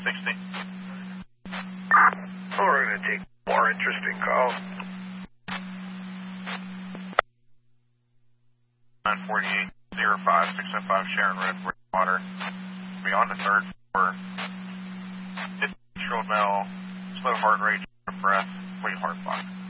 Oh, we're going to take more interesting calls. 948-05-605 Sharon Road, Bridgewater. Be on the third floor. 50-year-old male, slow heart rate, breath, complete heart block.